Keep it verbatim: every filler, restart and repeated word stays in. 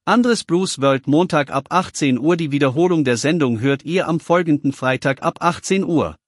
Andres Blues World Montag ab achtzehn Uhr. Die Wiederholung der Sendung hört ihr am folgenden Freitag ab achtzehn Uhr.